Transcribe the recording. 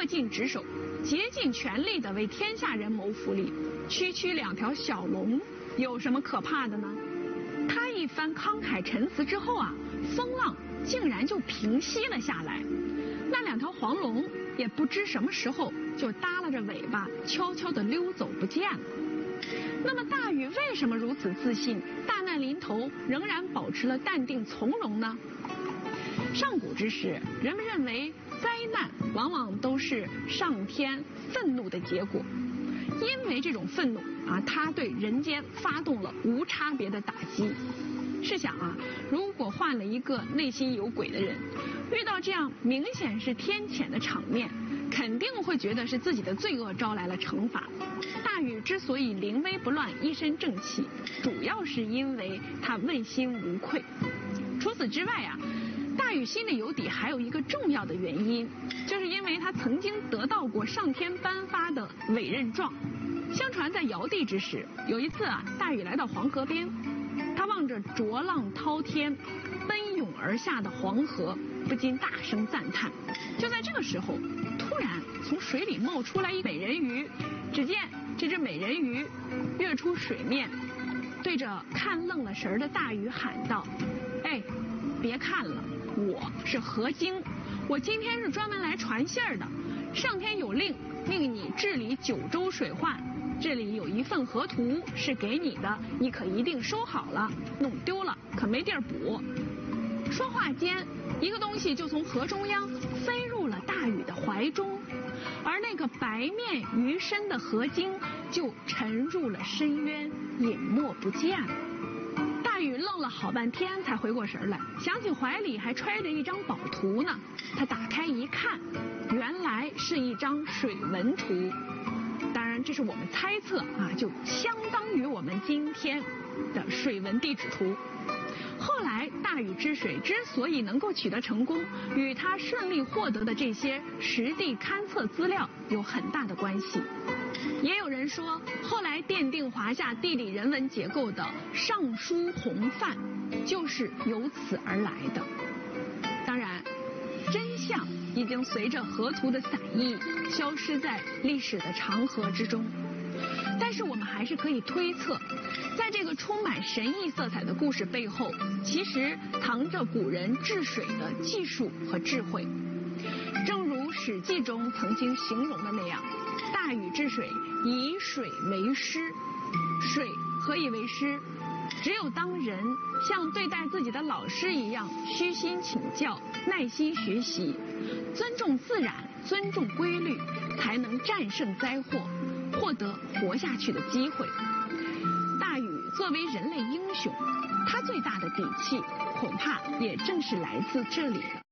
尽职守，竭尽全力地为天下人谋福利，区区2条小龙，有什么可怕的呢？他一番慷慨陈词之后啊，风浪竟然就平息了下来。那2条黄龙也不知什么时候就耷拉着尾巴，悄悄地溜走不见了。那么大禹为什么如此自信，大难临头仍然保持了淡定从容呢？上古之时，人们认为灾难往往都是上天愤怒的结果，因为这种愤怒啊，他对人间发动了无差别的打击。试想啊，如果换了一个内心有鬼的人，遇到这样明显是天谴的场面，肯定会觉得是自己的罪恶招来了惩罚。大禹之所以临危不乱，一身正气，主要是因为他问心无愧。除此之外啊，大禹心里有底还有一个重要的原因，就是因为他曾经得到过上天颁发的委任状。相传在尧帝之时，有一次啊，大禹来到黄河边，他望着浊浪滔天、奔涌而下的黄河，不禁大声赞叹。就在这个时候，突然从水里冒出来一美人鱼，只见这只美人鱼跃出水面，对着看愣了神的大禹喊道：“哎，别看了，我是何精，我今天是专门来传信儿的。上天有令，命你治理9州水患，这里有一份河图是给你的，你可一定收好了，弄丢了可没地儿补。”说话间，一个东西就从河中央飞入了大禹的怀中，而那个白面鱼身的河精就沉入了深渊，隐没不见了。大禹愣了好半天才回过神来，想起怀里还揣着一张宝图呢。他打开一看，原来是一张水文图。当然这是我们猜测啊，就相当于我们今天的水文地质图。后来大禹治水之所以能够取得成功，与他顺利获得的这些实地勘测资料有很大的关系。也有人说，后来奠定华夏地理人文结构的尚书洪范就是由此而来的。当然，真相已经随着河图的散佚消失在历史的长河之中。但是我们还是可以推测，在这个充满神异色彩的故事背后，其实藏着古人治水的技术和智慧。正如《史记》中曾经形容的那样，大禹治水以水为师。水何以为师？只有当人像对待自己的老师一样虚心请教、耐心学习，尊重自然、尊重规律，才能战胜灾祸，获得活下去的机会。大禹作为人类英雄，他最大的底气恐怕也正是来自这里的。